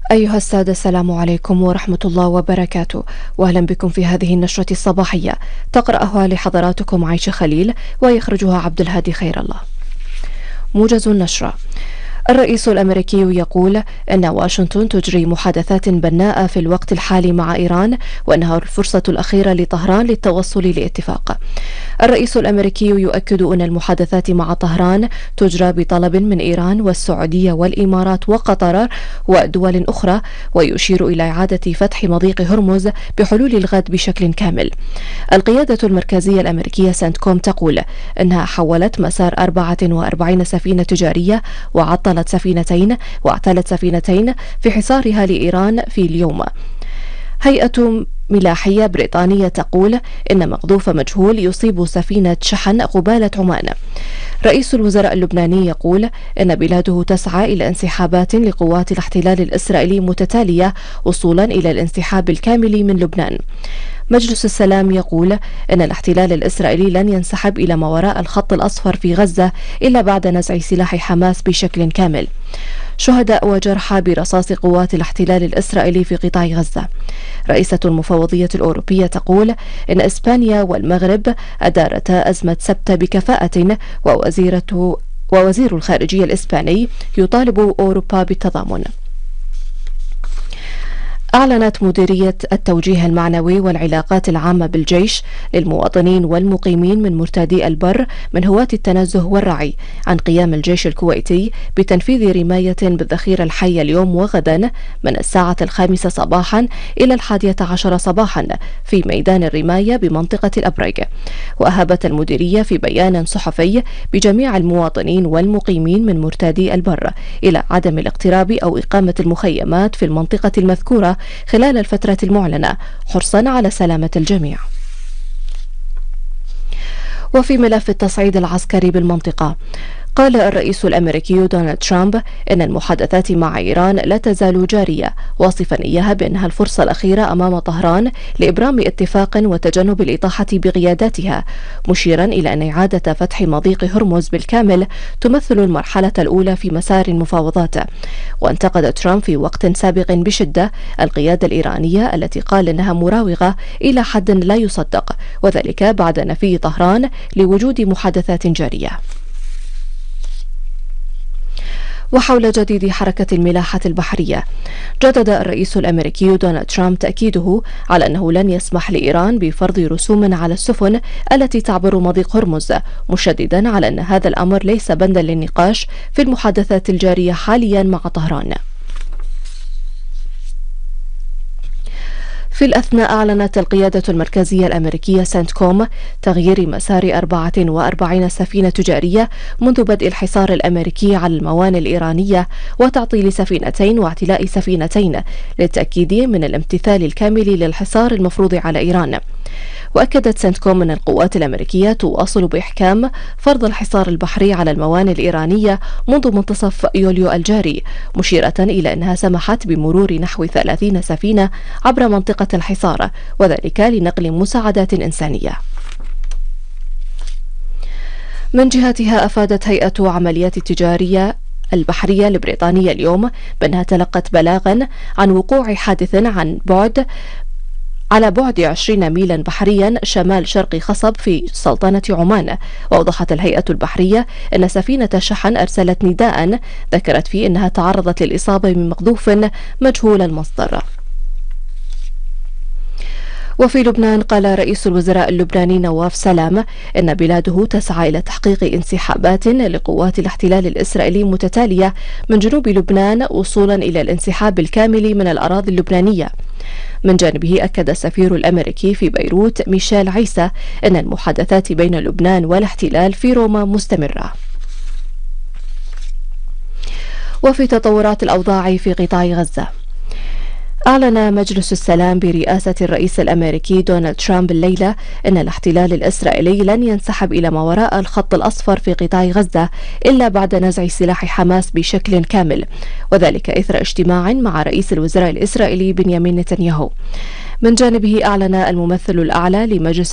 أيها السادة، السلام عليكم ورحمة الله وبركاته، وأهلا بكم في هذه النشرة الصباحية تقرأها لحضراتكم عايشة خليل ويخرجها عبد الهادي خير الله. موجز النشرة. الرئيس الأمريكي يقول أن واشنطن تجري محادثات بناءة في الوقت الحالي مع إيران، وأنها الفرصة الأخيرة لطهران للتوصل لاتفاق. الرئيس الأمريكي يؤكد أن المحادثات مع طهران تجرى بطلب من إيران والسعودية والإمارات وقطر ودول أخرى، ويشير إلى إعادة فتح مضيق هرمز بحلول الغد بشكل كامل. القيادة المركزية الأمريكية سنتكوم تقول أنها حولت مسار 44 سفينة تجارية وعطلت واعتلت سفينتين في حصارها لإيران في اليوم. هيئة ملاحية بريطانية تقول إن مقذوف مجهول يصيب سفينة شحن قبالة عمان. رئيس الوزراء اللبناني يقول إن بلاده تسعى إلى انسحابات لقوات الاحتلال الإسرائيلي متتالية وصولا إلى الانسحاب الكامل من لبنان. مجلس السلام يقول إن الاحتلال الإسرائيلي لن ينسحب إلى ما وراء الخط الأصفر في غزة إلا بعد نزع سلاح حماس بشكل كامل. شهداء وجرحى برصاص قوات الاحتلال الإسرائيلي في قطاع غزة. رئيسة المفوضية الأوروبية تقول إن إسبانيا والمغرب أدارتا أزمة سبتة بكفاءة، ووزير الخارجية الإسباني يطالب أوروبا بالتضامن. أعلنت مديرية التوجيه المعنوي والعلاقات العامة بالجيش للمواطنين والمقيمين من مرتادي البر من هواة التنزه والرعي عن قيام الجيش الكويتي بتنفيذ رماية بالذخيرة الحية اليوم وغدا من الساعة 5 صباحا إلى 11 صباحا في ميدان الرماية بمنطقة الأبرق. وأهبت المديرية في بيان صحفي بجميع المواطنين والمقيمين من مرتادي البر إلى عدم الاقتراب أو إقامة المخيمات في المنطقة المذكورة خلال الفترة المعلنة، حرصا على سلامة الجميع. وفي ملف التصعيد العسكري بالمنطقة، قال الرئيس الأمريكي دونالد ترامب إن المحادثات مع إيران لا تزال جارية، واصفا إياها بأنها الفرصة الأخيرة أمام طهران لإبرام اتفاق وتجنب الإطاحة بقياداتها، مشيرا إلى أن إعادة فتح مضيق هرمز بالكامل تمثل المرحلة الأولى في مسار المفاوضات. وانتقد ترامب في وقت سابق بشدة القيادة الإيرانية التي قال إنها مراوغة إلى حد لا يصدق، وذلك بعد نفي طهران لوجود محادثات جارية. وحول جديد حركة الملاحة البحرية، جدد الرئيس الأمريكي دونالد ترامب تأكيده على أنه لن يسمح لإيران بفرض رسوم على السفن التي تعبر مضيق هرمز، مشددا على أن هذا الأمر ليس بندا للنقاش في المحادثات الجارية حاليا مع طهران. في الأثناء أعلنت القيادة المركزية الأمريكية سنتكوم تغيير مسار 44 سفينة تجارية منذ بدء الحصار الأمريكي على الموانئ الإيرانية وتعطيل سفينتين واعتلاء سفينتين للتأكيد من الامتثال الكامل للحصار المفروض على إيران. وأكدت سنتكوم أن القوات الأمريكية تواصل بإحكام فرض الحصار البحري على الموانئ الإيرانية منذ منتصف يوليو الجاري، مشيرة إلى أنها سمحت بمرور نحو 30 سفينة عبر منطقة الحصار، وذلك لنقل مساعدات إنسانية. من جهتها أفادت هيئة عمليات التجارية البحرية البريطانية اليوم بأنها تلقت بلاغا عن وقوع حادث على بعد 20 ميلا بحريا شمال شرق خصب في سلطنة عمان. وأوضحت الهيئة البحرية أن سفينة شحن أرسلت نداء ذكرت فيه أنها تعرضت للإصابة من مقذوف مجهول المصدر. وفي لبنان، قال رئيس الوزراء اللبناني نواف سلام إن بلاده تسعى إلى تحقيق انسحابات لقوات الاحتلال الإسرائيلي متتالية من جنوب لبنان وصولا إلى الانسحاب الكامل من الأراضي اللبنانية. من جانبه أكد السفير الأمريكي في بيروت ميشيل عيسى أن المحادثات بين لبنان والاحتلال في روما مستمرة. وفي تطورات الأوضاع في قطاع غزة، أعلن مجلس السلام برئاسة الرئيس الأمريكي دونالد ترامب الليلة أن الاحتلال الإسرائيلي لن ينسحب إلى ما وراء الخط الأصفر في قطاع غزة إلا بعد نزع سلاح حماس بشكل كامل، وذلك إثر اجتماع مع رئيس الوزراء الإسرائيلي بنيامين نتنياهو. من جانبه أعلن الممثل الأعلى لمجلس